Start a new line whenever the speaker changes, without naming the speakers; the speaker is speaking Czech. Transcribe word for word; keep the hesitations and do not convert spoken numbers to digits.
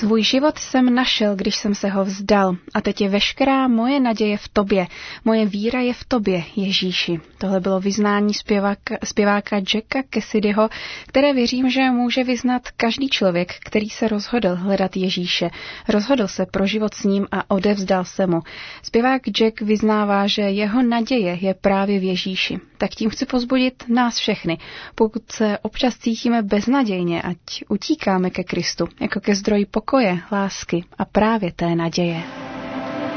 Svůj život jsem našel, když jsem se ho vzdal a teď je veškerá moje naděje v tobě. Moje víra je v tobě, Ježíši. Tohle bylo vyznání zpěváka, zpěváka Jacka Cassidyho, které věřím, že může vyznat každý člověk, který se rozhodl hledat Ježíše. Rozhodl se pro život s ním a odevzdal se mu. Zpěvák Jack vyznává, že jeho naděje je právě v Ježíši. Tak tím chci pozbudit nás všechny. Pokud se občas cítíme beznadějně, ať utíkáme ke Kristu, jako ke zdroji pokoje, lásky a právě té naděje.